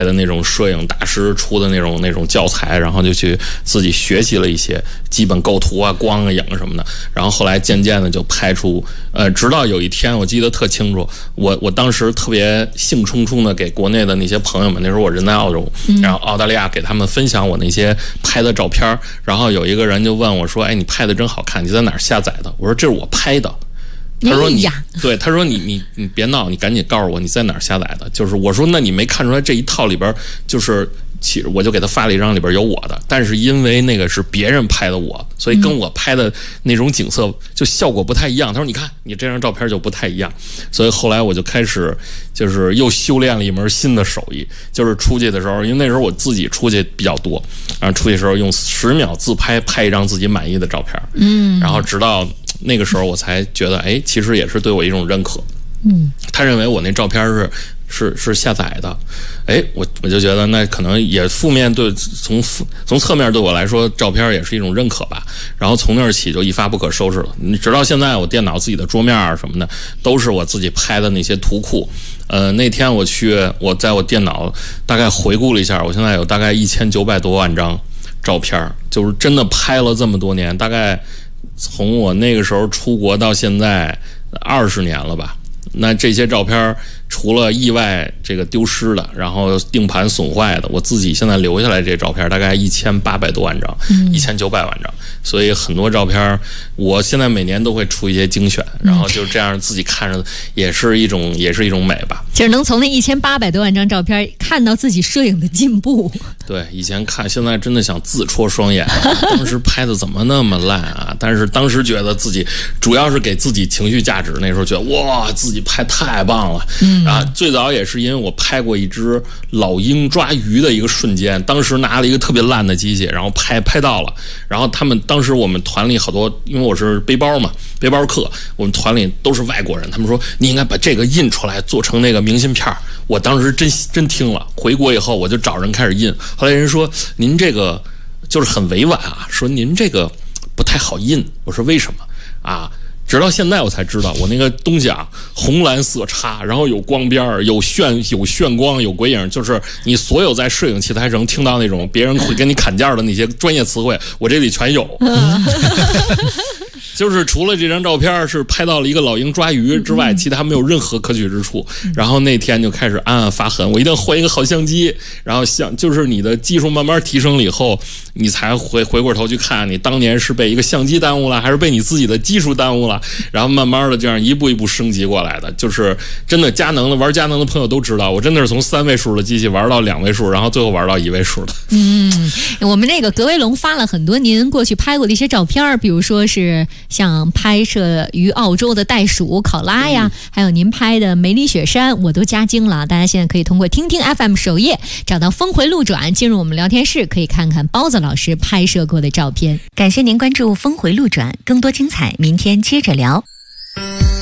的那种摄影大师出的那种教材，然后就去自己学习了一些基本构图啊、光啊、影什么的，然后后来渐渐的就拍出，直到有一天我记得特清楚，我当时特别兴冲冲的给国内的那些朋友们，那时候我人在澳洲，然后澳大利亚给他们分享我那些拍的照片，然后有一个人就问我说：“哎，你拍的真好看，你在哪儿下载的？”我说：“这是我拍的。”他说你对，他说你别闹，你赶紧告诉我你在哪儿下载的。就是我说那你没看出来这一套里边就是其实我就给他发了一张里边有我的，但是因为那个是别人拍的我，所以跟我拍的那种景色就效果不太一样。他说你看你这张照片就不太一样，所以后来我就开始就是又修炼了一门新的手艺，就是出去的时候，因为那时候我自己出去比较多，然后出去的时候用10秒自拍拍一张自己满意的照片，然后直到那个时候我才觉得，哎，其实也是对我一种认可。他认为我那照片是下载的，哎，我就觉得那可能也负面对从侧面对我来说，照片也是一种认可吧。然后从那儿起就一发不可收拾了。直到现在，我电脑自己的桌面啊什么的都是我自己拍的那些图库。那天我在我电脑大概回顾了一下，我现在有大概1900多万张照片，就是真的拍了这么多年，大概从我那个时候出国到现在20年了吧。那这些照片除了意外这个丢失的，然后硬盘损坏的，我自己现在留下来这些照片大概1800多万张，1900万张，所以很多照片我现在每年都会出一些精选，然后就这样自己看着也是一种美吧。 就是能从那1800多万张照片看到自己摄影的进步。 对，以前看，现在真的想自戳双眼，当时拍的怎么那么烂啊？但是当时觉得自己主要是给自己情绪价值，那时候觉得哇，自己拍太棒了。然后最早也是因为我拍过一只老鹰抓鱼的一个瞬间，当时拿了一个特别烂的机器，然后拍到了。然后当时我们团里好多，因为我是背包客，我们团里都是外国人，他们说你应该把这个印出来做成那个明信片。我当时真听了，回国以后我就找人开始印。后来人说您这个就是很委婉啊，说您这个不太好印。我说为什么啊？直到现在我才知道，我那个东西啊，红蓝色差，然后有光边，有炫光，有鬼影，就是你所有在摄影器材上听到那种别人会跟你砍价的那些专业词汇，我这里全有。就是除了这张照片是拍到了一个老鹰抓鱼之外，其他没有任何可取之处。然后那天就开始暗暗发狠，我一定要换一个好相机。然后就是你的技术慢慢提升了以后，你才回过头去看，你当年是被一个相机耽误了，还是被你自己的技术耽误了？然后慢慢的这样一步一步升级过来的。就是真的玩佳能的朋友都知道，我真的是从3位数的机器玩到2位数，然后最后玩到1位数的。 我们那个格威龙发了很多您过去拍过的一些照片，比如说是像拍摄于澳洲的袋鼠考拉呀，还有您拍的梅里雪山，我都加精了。大家现在可以通过听听 FM 首页找到峰回路转，进入我们聊天室，可以看看包子老师拍摄过的照片。感谢您关注峰回路转，更多精彩明天接着聊。